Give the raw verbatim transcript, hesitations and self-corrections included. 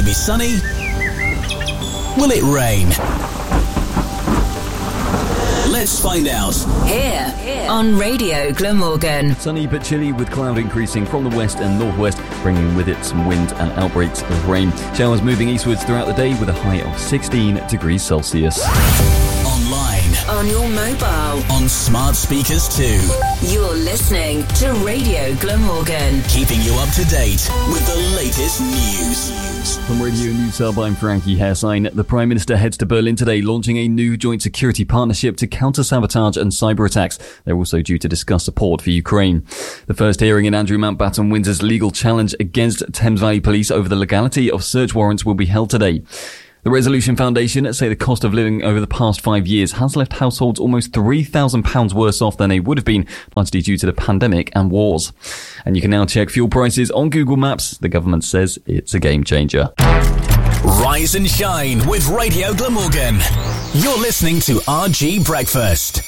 be sunny? Will it rain? Let's find out. Here, Here. on Radio Glamorgan. Sunny but chilly, with cloud increasing from the west and northwest, bringing with it some wind and outbreaks of rain. Showers moving eastwards throughout the day with a high of sixteen degrees Celsius. Online. On your mobile. On smart speakers too. You're listening to Radio Glamorgan. Keeping you up to date with the latest news. From Radio News Hub, I'm Frankie Hairsign. The Prime Minister heads to Berlin today, launching a new joint security partnership to counter sabotage and cyber attacks. They're also due to discuss support for Ukraine. The first hearing in Andrew Mountbatten Windsor's legal challenge against Thames Valley Police over the legality of search warrants will be held today. The Resolution Foundation say the cost of living over the past five years has left households almost three thousand pounds worse off than they would have been, largely due to the pandemic and wars. And you can now check fuel prices on Google Maps. The government says it's a game changer. Rise and shine with Radio Glamorgan. You're listening to R G Breakfast.